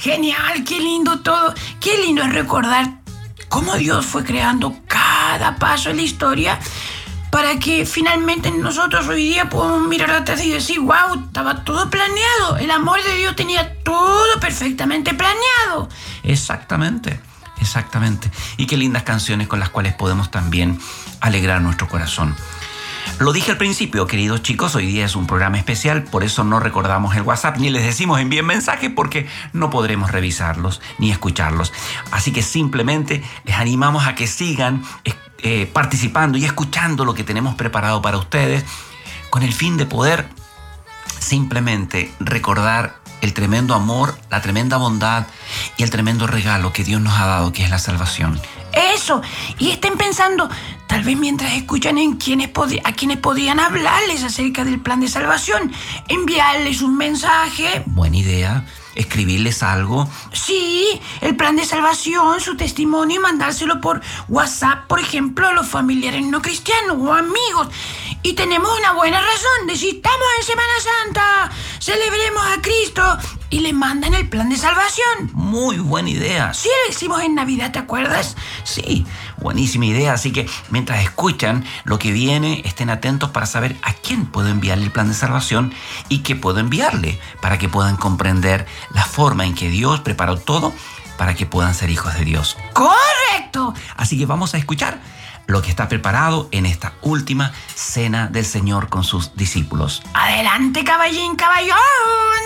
Genial, qué lindo todo. Qué lindo es recordar cómo Dios fue creando cada paso de la historia para que finalmente nosotros hoy día podamos mirar atrás y decir, wow, estaba todo planeado. El amor de Dios tenía todo perfectamente planeado. Exactamente. Y qué lindas canciones con las cuales podemos también alegrar nuestro corazón. Lo dije al principio, queridos chicos, hoy día es un programa especial, por eso no recordamos el WhatsApp ni les decimos envíen mensajes porque no podremos revisarlos ni escucharlos. Así que simplemente les animamos a que sigan participando y escuchando lo que tenemos preparado para ustedes con el fin de poder simplemente recordar el tremendo amor, la tremenda bondad y el tremendo regalo que Dios nos ha dado, que es la salvación. Eso, y estén pensando, tal vez mientras escuchan a quienes podrían hablarles acerca del plan de salvación, enviarles un mensaje. Buena idea. Escribirles algo. Sí, el plan de salvación, su testimonio y mandárselo por WhatsApp, por ejemplo, a los familiares no cristianos o amigos. Y tenemos una buena razón de si estamos en Semana Santa, celebremos a Cristo y le mandan el plan de salvación. Muy buena idea. Sí, lo hicimos en Navidad, ¿te acuerdas? Sí, buenísima idea. Así que mientras escuchan lo que viene, estén atentos para saber a quién puedo enviarle el plan de salvación y qué puedo enviarle para que puedan comprender la forma en que Dios preparó todo para que puedan ser hijos de Dios. ¡Correcto! Así que vamos a escuchar lo que está preparado en esta última cena del Señor con sus discípulos. ¡Adelante, caballín, caballón!